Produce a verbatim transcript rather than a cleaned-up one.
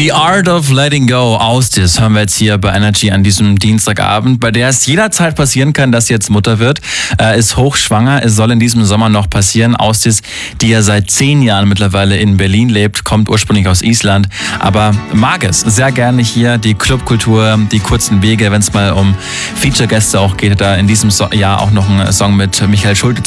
The Art of Letting Go, Austis, hören wir jetzt hier bei Energy an diesem Dienstagabend, bei der es jederzeit passieren kann, dass sie jetzt Mutter wird, äh, ist hochschwanger. Es soll in diesem Sommer noch passieren. Austis, die ja seit zehn Jahren mittlerweile in Berlin lebt, kommt ursprünglich aus Island, aber mag es sehr gerne hier, die Clubkultur, die kurzen Wege, wenn es mal um Feature-Gäste auch geht. Da in diesem so- Jahr auch noch ein Song mit Michael Schulte